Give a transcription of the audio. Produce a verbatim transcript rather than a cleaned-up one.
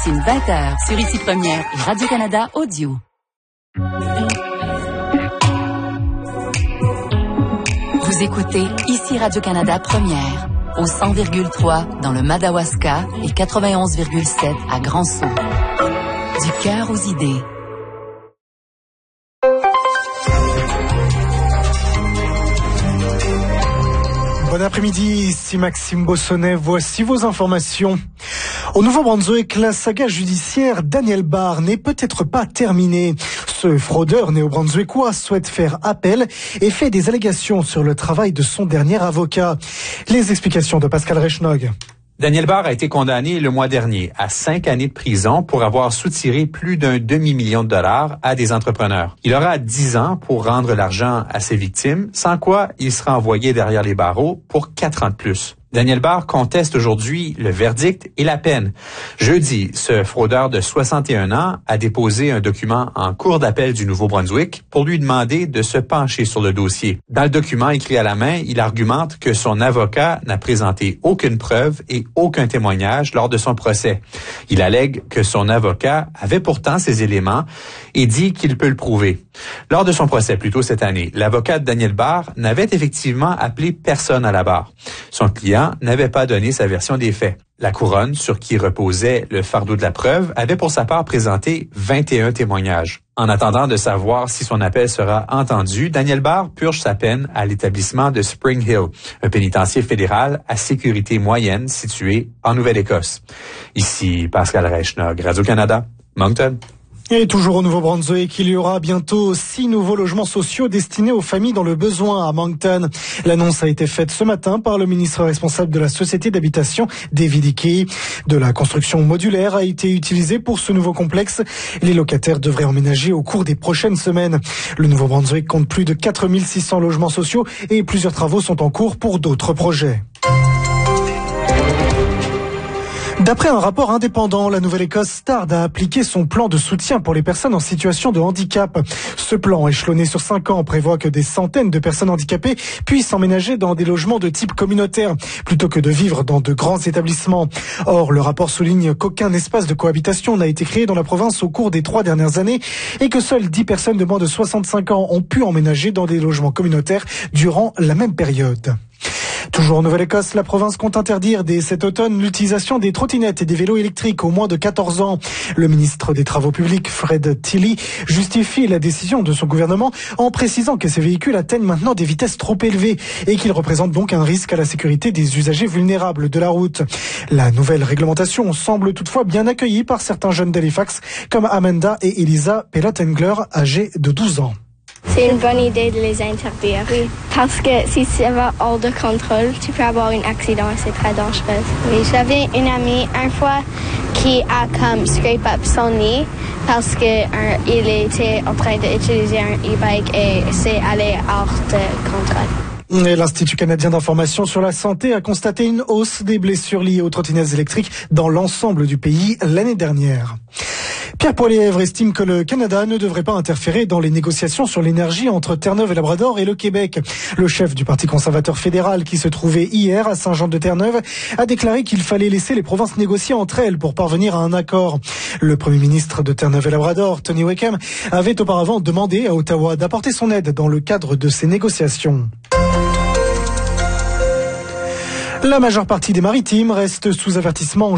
C'est une vingt heures sur Ici Première et Radio-Canada Audio. Vous écoutez Ici Radio-Canada Première, au cent virgule trois dans le Madawaska et quatre-vingt-onze virgule sept à Grand-Sault. Du cœur aux idées. Bon après-midi, ici Maxime Bossonnet, voici vos informations. Au Nouveau-Brunswick, la saga judiciaire Daniel Barr n'est peut-être pas terminée. Ce fraudeur néo-brunswickois souhaite faire appel et fait des allégations sur le travail de son dernier avocat. Les explications de Pascal Reichnog. Daniel Barr a été condamné le mois dernier à cinq années de prison pour avoir soutiré plus d'un demi-million de dollars à des entrepreneurs. Il aura dix ans pour rendre l'argent à ses victimes, sans quoi il sera envoyé derrière les barreaux pour quatre ans de plus. Daniel Barr conteste aujourd'hui le verdict et la peine. Jeudi, ce fraudeur de soixante et un ans a déposé un document en cour d'appel du Nouveau-Brunswick pour lui demander de se pencher sur le dossier. Dans le document écrit à la main, il argumente que son avocat n'a présenté aucune preuve et aucun témoignage lors de son procès. Il allègue que son avocat avait pourtant ces éléments et dit qu'il peut le prouver. Lors de son procès plus tôt cette année, l'avocat de Daniel Barr n'avait effectivement appelé personne à la barre. Son client n'avait pas donné sa version des faits. La couronne, sur qui reposait le fardeau de la preuve, avait pour sa part présenté vingt et un témoignages. En attendant de savoir si son appel sera entendu, Daniel Barr purge sa peine à l'établissement de Spring Hill, un pénitencier fédéral à sécurité moyenne situé en Nouvelle-Écosse. Ici Pascal Reichnog, Radio-Canada, Moncton. Et toujours au Nouveau-Brunswick, il y aura bientôt six nouveaux logements sociaux destinés aux familles dans le besoin à Moncton. L'annonce a été faite ce matin par le ministre responsable de la Société d'habitation, David Hickey. De la construction modulaire a été utilisée pour ce nouveau complexe. Les locataires devraient emménager au cours des prochaines semaines. Le Nouveau-Brunswick compte plus de quatre mille six cents logements sociaux et plusieurs travaux sont en cours pour d'autres projets. D'après un rapport indépendant, la Nouvelle-Écosse tarde à appliquer son plan de soutien pour les personnes en situation de handicap. Ce plan, échelonné sur cinq ans, prévoit que des centaines de personnes handicapées puissent emménager dans des logements de type communautaire, plutôt que de vivre dans de grands établissements. Or, le rapport souligne qu'aucun espace de cohabitation n'a été créé dans la province au cours des trois dernières années et que seules dix personnes de moins de soixante-cinq ans ont pu emménager dans des logements communautaires durant la même période. Toujours en Nouvelle-Écosse, la province compte interdire dès cet automne l'utilisation des trottinettes et des vélos électriques aux moins de quatorze ans. Le ministre des Travaux publics, Fred Tilley, justifie la décision de son gouvernement en précisant que ces véhicules atteignent maintenant des vitesses trop élevées et qu'ils représentent donc un risque à la sécurité des usagers vulnérables de la route. La nouvelle réglementation semble toutefois bien accueillie par certains jeunes d'Halifax comme Amanda et Elisa Pelot-Engler, âgés de douze ans. C'est une bonne idée de les interdire. Oui, parce que si ça va hors de contrôle, tu peux avoir un accident et c'est très dangereux. Oui, j'avais une amie une fois qui a comme scrape up son nez parce que un, il était en train d'utiliser un e-bike et c'est allé hors de contrôle. Et l'Institut canadien d'information sur la santé a constaté une hausse des blessures liées aux trottinettes électriques dans l'ensemble du pays l'année dernière. Pierre Poilievre estime que le Canada ne devrait pas interférer dans les négociations sur l'énergie entre Terre-Neuve et Labrador et le Québec. Le chef du Parti conservateur fédéral, qui se trouvait hier à Saint-Jean-de-Terre-Neuve, a déclaré qu'il fallait laisser les provinces négocier entre elles pour parvenir à un accord. Le premier ministre de Terre-Neuve et Labrador, Tony Wickham, avait auparavant demandé à Ottawa d'apporter son aide dans le cadre de ces négociations. La majeure partie des maritimes reste sous avertissement